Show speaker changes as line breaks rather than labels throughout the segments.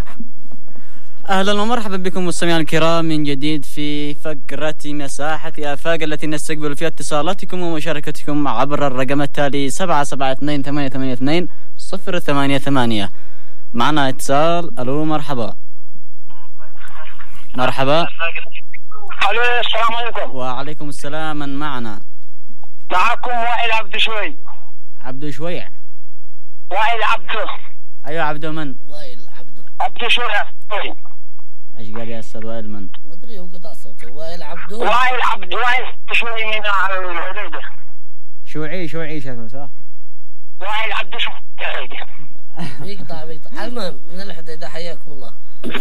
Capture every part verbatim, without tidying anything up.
أهلا ومرحبا بكم مستمعينا الكرام من جديد في فقرة مساحة آفاق التي نستقبل فيها اتصالاتكم ومشاركتكم عبر الرقم التالي سبعة سبعة اثنين ثمانية ثمانية اثنين صفر ثمانية ثمانية. معنا اتصال. ألو مرحبا. مرحبا.
ألو السلام عليكم.
وعليكم السلام. من معنا؟
معكم وائل عبد شوي.
عبد شويع.
وائل عبده.
أيوة عبده. من؟
وائل عبده.
عبد شوي.
ايش قال يا استاذ وائل؟ من؟
ما ادري هو قطع صوته. وائل عبده.
وائل عبد وائل شوي من العريضة.
شوعي شوعي شكله صح؟
وائل عبد شوي.
بيقطع بيقطع. المهم من الحديدة حياكم الله.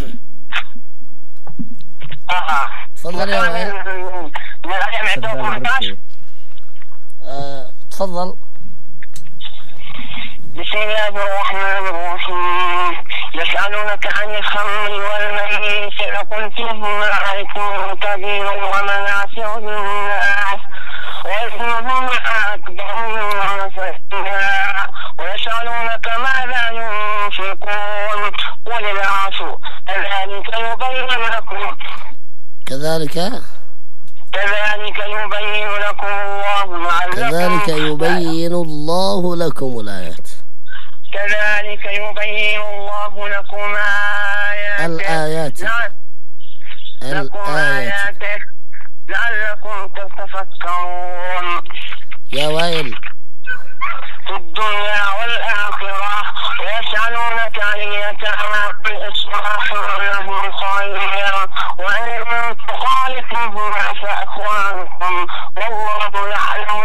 اه
تفضل يا وائل.
من الأيام عندهم أربعتاشر.
آه تفضل.
بسم الله الرحمن الرحيم. يسألونك عن الخمر والميسر قل فيهما إثم كبير ومنافع للناس وإثمهما أكبر من نفعهما ويسألونك ماذا ينفقون قل العفو كذلك يبين لكم
كذلك
كذلك يبين لكم الله
كذلك يبين الله لكم الآيات
كذلك يبين الله لكم آياته
الآيات
لكم آياته لعلكم تتفكرون.
يا وائل
في الدنيا والآخرة ويسألونك عن اليتامى قل إصلاح لهم خير وإن تخالفهم فإخوانكم والله يعلم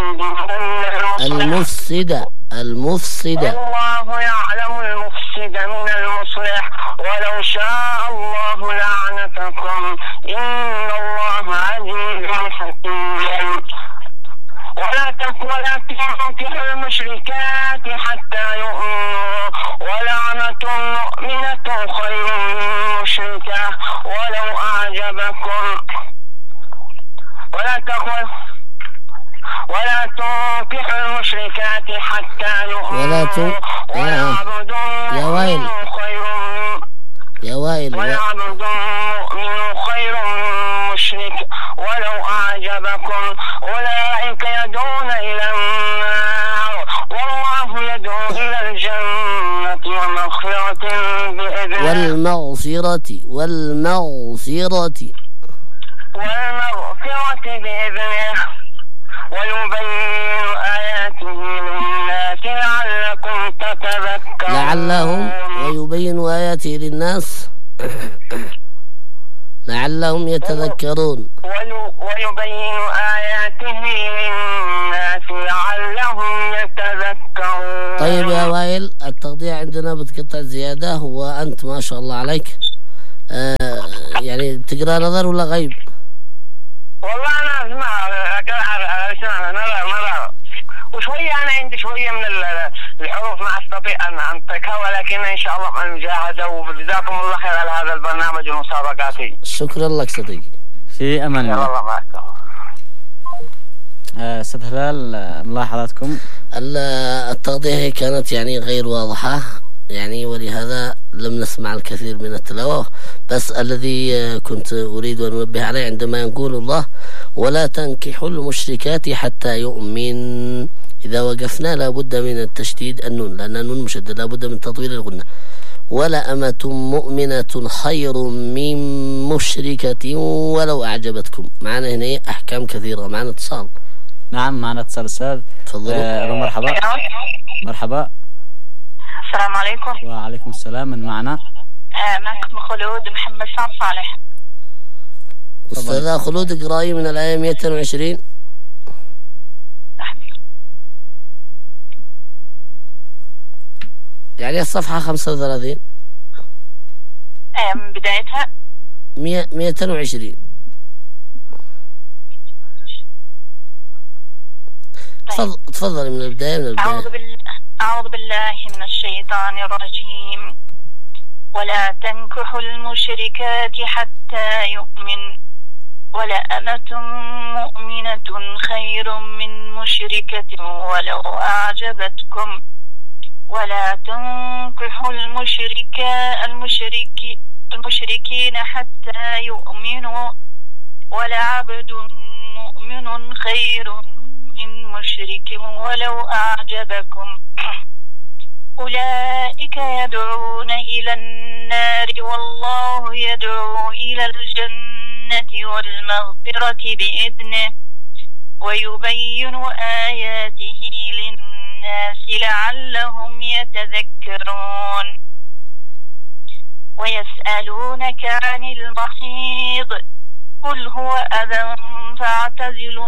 المفسد
المفسد المفسد
والله يعلم المفسد من المصلح ولو شاء الله لعنتكم إن الله عزيز حكيم. ولا ولا تنكحوا المشركات حتى يؤمنوا ولعنة مؤمنة خير من مشركة ولو أعجبكم. ولا تقل ولا تنكحوا المشركات حتى يؤمنوا ولعبد
مؤمن خير يا وائل
ولعبد مؤمن خير من مشرك ولو أعجبكم. أولئك يدعون إلى النار والله يدعو إلى الجنة ومغفرة بإذنه
والمغفرة والمغفرة
والمغفرة بإذنه ويبين آياته للناس لعلكم تتذكرون.
لعلهم ويبين آياته للناس لعلهم يتذكرون.
ويبين آياته للناس لعلهم يتذكرون.
طيب يا وائل التغذية عندنا بتقطع زيادة وأنت ما شاء الله عليك آه يعني تقرأ نظر ولا غيب؟
والله أنا أسمع أسمع نظر نظر وشوية أنا عندي شوية من الحروف ما أستطيع أن أنطقها ولكن إن شاء الله مع المجاهدة وجزاكم الله خير على هذا البرنامج المسابقاتي.
شكرا لك صديقي.
في أمان الله.
الله معكم.
أستاذ هلال ملاحظاتكم؟
التغذية كانت يعني غير واضحة يعني ولهذا لم نسمع الكثير من التلاوة بس الذي كنت أريد أن أنبه عليه عندما يقول الله ولا تنكحوا المشركات حتى يؤمن. إذا وقفنا لابد من التشديد النون لأن النون مشدد لابد من تطويل الغنة. ولا أمة مؤمنة خير من مشركة ولو أعجبتكم. معنا هنا أحكام كثيرة. معنا اتصال.
نعم معنا اتصال أستاذ.
تفضلوا.
آه مرحبا. مرحبا.
السلام عليكم.
وعليكم السلام. من معنا؟
آه معكم خلود محمد سام صالح.
أستاذة خلود اقرأي من الآية مئة وعشرين. يعني الصفحة خمسة وثلاثين.
آه من بدايتها.
مئة مئة وعشرين.
طيب.
تفضلي من البداية من البداية.
أعوذ بالله أعوذ بالله من الشيطان الرجيم. ولا تنكحوا المشركات حتى يؤمن ولأمة مؤمنة خير من مشركة ولو أعجبتكم ولا تنكحوا المشركا المشركي المشركين حتى يؤمنوا ولعبد مؤمن خير من مشرك ولو أعجبكم أولئك يدعون إلى النار والله يدعو إلى الجنة والمغفرة بإذنه ويبين آياته للناس لعلهم يتذكرون ويسألونك عن المحيض قل هو أذى فاعتزلوا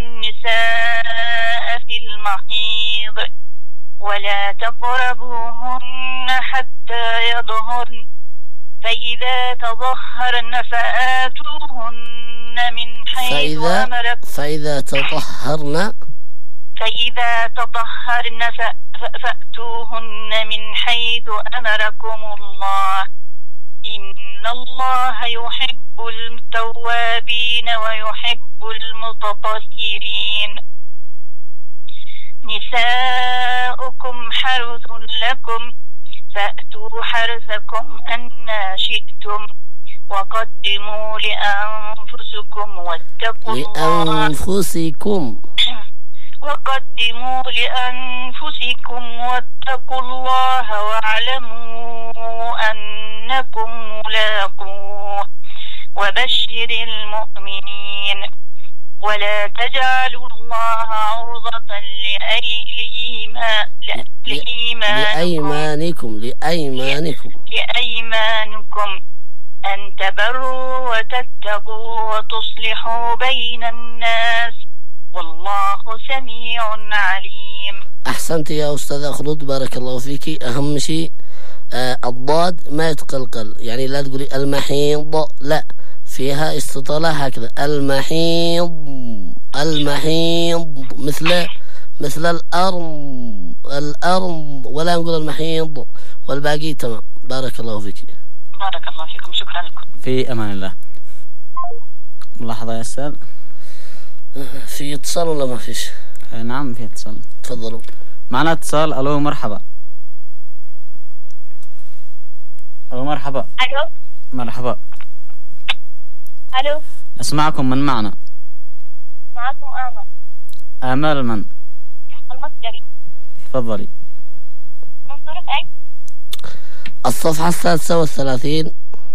النساء في المحيض ولا تقربوهن حتى يطهرن فإذا تطهرن فآتوهن من حيث
فإذا
أمركم
فإذا تطهرن
فإذا تطهرن فأتوهن من حيث أمركم الله إن الله يحب التوابين ويحب المتطهرين نساؤكم حرث لكم فأتوا حرثكم أنى شئتم وقدموا لأنفسكم واتقوا الله
لأنفسكم
وقدموا لأنفسكم واتقوا الله واعلموا أنكم ملاقوه وبشر المؤمنين ولا تجعلوا الله عرضة لأي لإيمان
لأيمانكم لأيمانكم
لأيمانكم أن تبروا وتتقوا وتصلحوا بين الناس والله سميع عليم.
أحسنت يا أستاذ خلود بارك الله فيك. أهم شيء آه الضاد ما يتقلقل، يعني لا تقولي المحيض، لا، فيها استطالة هكذا المحيض المحيض مثل مثل الأرم الأرم ولا نقول المحيض والباقي تمام. بارك الله فيك.
بارك الله فيكم، شكرا لكم.
في أمان الله. ملاحظة يا أستاذ؟
في اتصال ولا ما فيش؟
نعم في اتصال.
تفضلوا.
معنا اتصال. ألو مرحبا. ألو مرحبا.
ألو
مرحبا.
ألو
أسمعكم. من معنا؟
معكم آمال.
آمال من؟
المصدري.
تفضلي.
من سورة أي؟
الصفحة السادسة والثلاثين.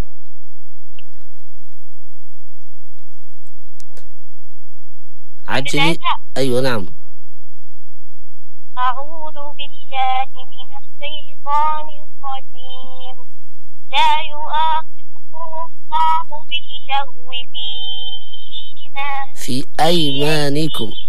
عجلي. أيوة نعم.
أعوذ بالله من الشيطان الرجيم. لا يؤاخذكم الله باللغو في إيمانكم
في أيمانكم